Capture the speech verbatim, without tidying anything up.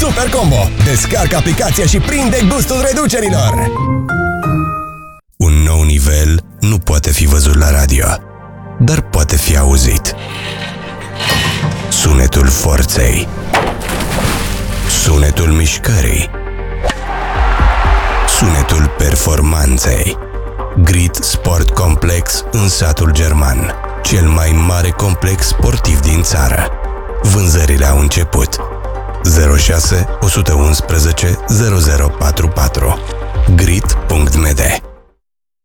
Super Combo. Descarcă aplicația și prinde gustul reducerilor. Un nou nivel nu poate fi văzut la radio, dar poate fi auzit. Sunetul forței, sunetul mișcării, sunetul performanței. Grit Sport Complex în satul German, cel mai mare complex sportiv din țară. Vânzările au început. zero șase unu unu zero zero patru patru grit punct m d